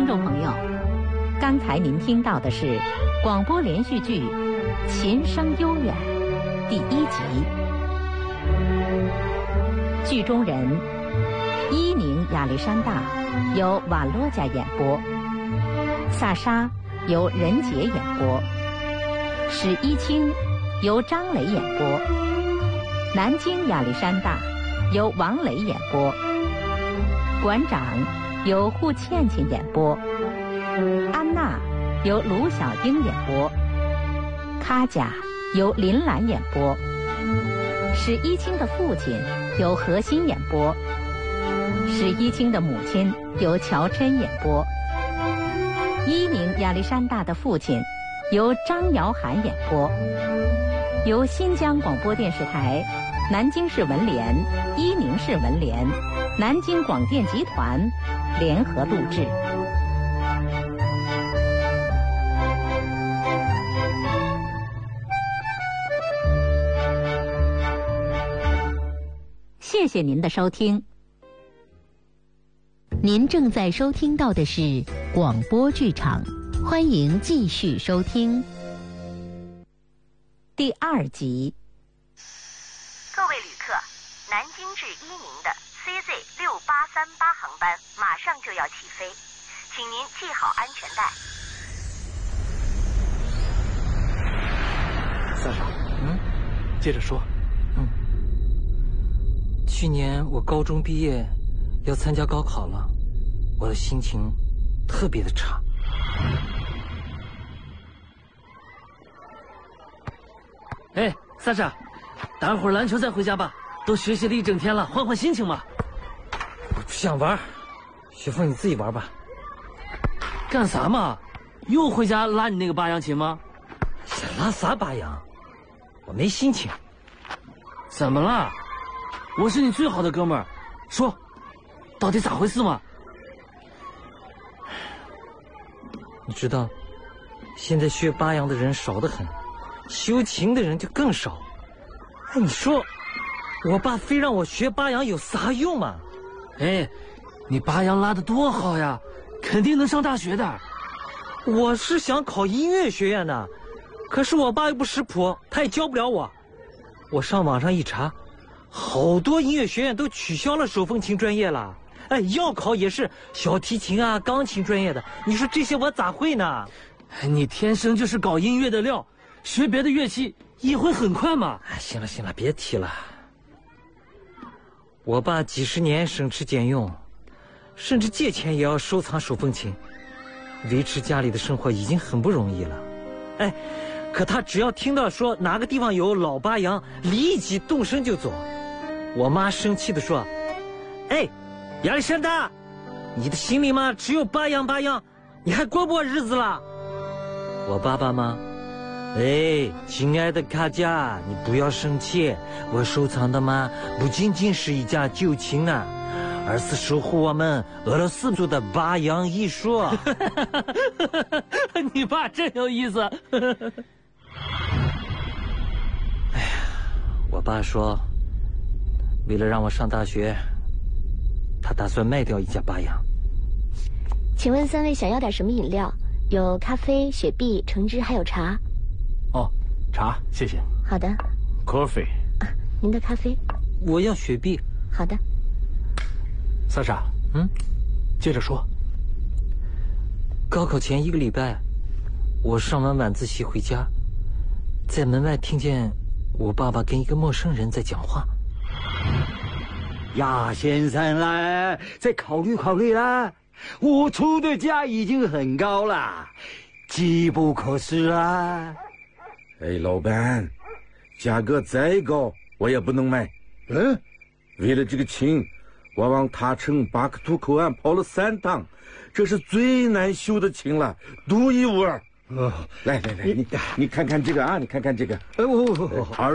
听众朋友，刚才您听到的是广播连续剧《琴声悠远》第1集。剧中人伊宁亚历山大由瓦洛加演播，萨沙由任杰演播，史一清由张磊演播，南京亚历山大由王磊演播，馆长由胡倩倩演播，安娜由卢小英演播，卡贾由林兰演播，史一清的父亲由何欣演播，史一清的母亲由乔琛演播，伊宁亚历山大的父亲由张瑶涵演播，由新疆广播电视台、南京市文联、伊宁市文联、南京广电集团联合录制。谢谢您的收听。您正在收听到的是广播剧场，欢迎继续收听第2集。 各位旅客，南京至伊宁的 CZ6838 航班马上就要起飞，请您系好安全带。 萨沙，接着说。 去年我高中毕业，要参加高考了，我的心情特别的差。 哎，萨沙，打会儿篮球再回家吧，都学习了一整天了，换换心情嘛。 我不想玩，雪峰你自己玩吧。 干啥嘛？又回家拉你那个八扬琴吗？ 想拉啥八扬？我没心情。 怎么了？我是你最好的哥们儿，说，到底咋回事嘛？ 你知道，现在学八扬的人少得很，修琴的人就更少。哎，你说，我爸非让我学八扬有啥用嘛？ 哎，你八扬拉得多好呀，肯定能上大学的。 我是想考音乐学院的，可是我爸又不识谱，他也教不了我。我上网上一查，好多音乐学院都取消了手风琴专业了。哎，要考也是小提琴啊、钢琴专业的。你说这些我咋会呢？ 你天生就是搞音乐的料，学别的乐器也会很快嘛。 哎，行了行了，别提了。我爸几十年省吃俭用，甚至借钱也要收藏手风琴，维持家里的生活已经很不容易了。哎，可他只要听到说哪个地方有老八扬，立即动身就走。我妈生气地说：“哎，亚历山大，你的心里嘛只有八扬，你还过不过日子了？”我爸爸嘛，哎，亲爱的卡贾，你不要生气，我收藏的嘛不仅仅是一架旧琴啊，而是守护我们俄罗斯族的八扬艺术。 你爸真有意思。 哎呀，我爸说，为了让我上大学，他打算卖掉一架八扬。 请问3位想要点什么饮料？有咖啡、雪碧、橙汁，还有茶。 哦，茶，谢谢。 好的。 Coffee。 您的咖啡。 我要雪碧。 好的。 萨沙，接着说。 高考前1个礼拜，我上完晚自习回家，在门外听见我爸爸跟一个陌生人在讲话。 亚先生啦，再考虑考虑啦，我出的价已经很高了，机不可失啊。 哎，老板，价格再高我也不能买。为了这个琴，我往塔城巴克图口岸跑了3趟，这是最难修的琴了，独一无二。来，你看看这个啊，你看看这个。